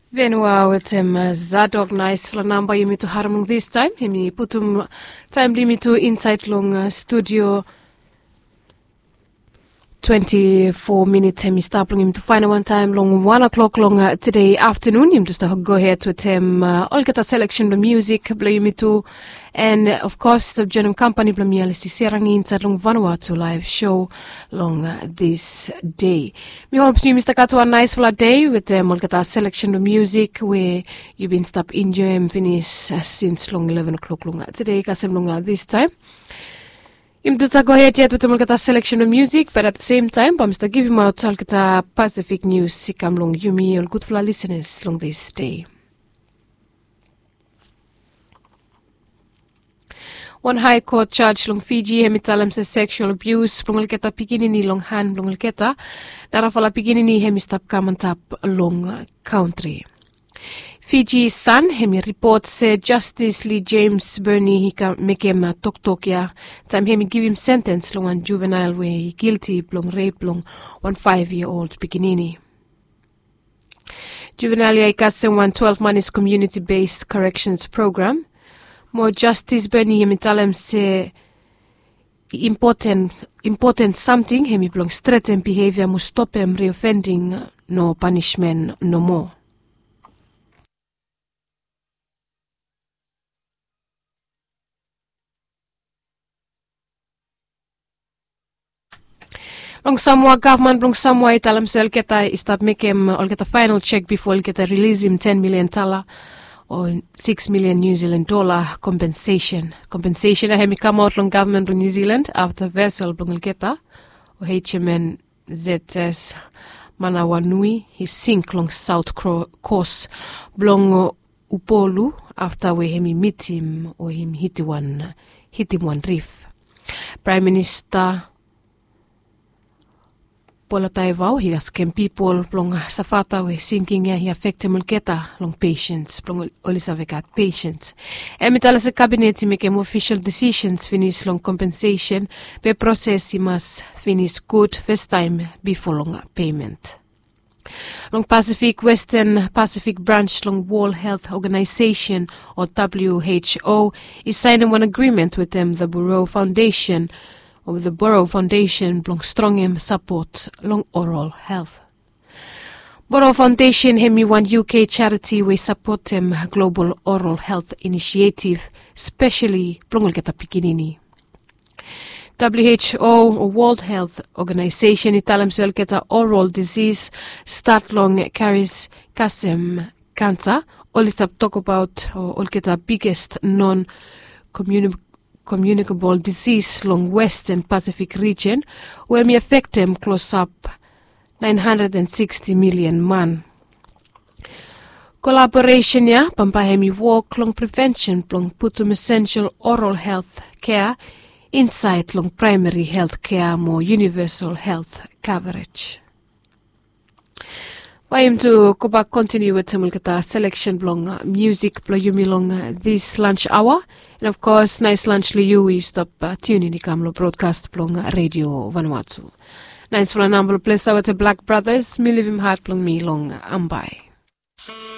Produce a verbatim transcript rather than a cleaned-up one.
Venua with him Zadok nice for number you to harming this time. Himi putum time limit to inside long uh, studio twenty-four minutes. Hemi stop long him to find one time long one o'clock long uh, today afternoon. Him just uh, go ahead with him uh, all get a selection of music play me to and uh, of course the Genum company play me alice serang inside long Vanuatu live show long uh, this day. Me hope you Mister Kato a nice full day with them all get a selection of music where you've been stop enjoy and finish uh, since long eleven o'clock long uh, today kasem long uh, this time. I'm going to go ahead yet with a selection of music, but at the same time, I'm going to give him out all Pacific news. Sikam long Yumi, all good for our listeners long this day. One high court charge long Fiji hemitalam sa sexual abuse long keta piginini long han long keta darafala piginini hemistap kamantap long country. Fiji's son, hemi report said Justice Lee James Burney hika mekem tok tok ya. Time hemi give him sentence long on juvenile where he guilty long rape long one five year old pikinini. Juvenile ya ikase one twelve months community based corrections program. More Justice Burney hemi talem se important important something hemi long threaten behavior must stop him reoffending no punishment no more. Long Samoa government, long Samoa italam sel keta start make him all get a final check before he get a release him ten million dollar or six million New Zealand dollar compensation. Compensation I come out long government of New Zealand after vessel long keta or H M N Z S Manawanui he sink long south coast blong Upolu after we him meet him or him hit one hit him one reef. Prime Minister Pola taivau he askem people plong safata we sinking he affect him keta long patients plong olisavekat patients. Emitala sa cabinet make him official decisions finish long compensation pe process he must finish good first time before long payment. Long Pacific Western Pacific branch long World Health Organization or W H O is signing one agreement with them the Bureau Foundation of the Borough Foundation long strong support long oral health. Borough Foundation hemi one U K charity we support them global oral health initiative, especially plong keta pikinini. W H O or World Health Organization italam sel keta oral disease start long carries kasem cancer. All stop talk about or all keta biggest non communicable communicable disease long Western Pacific region where may affect them close up nine hundred sixty million man. Collaboration ya pampahemi work long prevention long putum essential oral health care inside long primary health care more universal health coverage. I am to go back continue with some selection long uh, music play you long uh, this lunch hour. And of course, nice lunch liu we stop uh, tuning the Kamlo broadcast plong uh, radio Vanuatu. Nice for a number of place our Black Brothers, me live him heart plong me long uh, ambai.